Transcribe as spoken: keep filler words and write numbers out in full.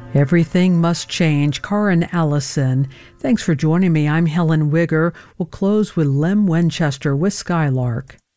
Everything Must Change, Karin Allison. Thanks for joining me. I'm Helen Wigger. We'll close with Lem Winchester with Skylark.